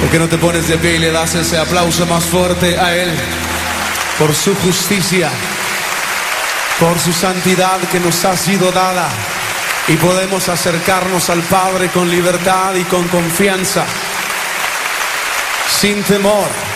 ¿Por qué no te pones de pie y le das ese aplauso más fuerte a Él? Por su justicia, por su santidad que nos ha sido dada. Y podemos acercarnos al Padre con libertad y con confianza, sin temor.